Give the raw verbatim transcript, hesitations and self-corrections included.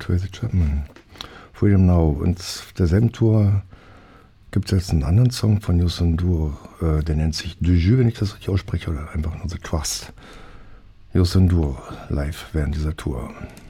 Tracy Chapman. Freedom Now. Und auf derselben Tour gibt es jetzt einen anderen Song von Youssou N'Dour, äh, der nennt sich De Jus, wenn ich das richtig ausspreche, oder einfach nur The Trust. Youssou N'Dour live während dieser Tour.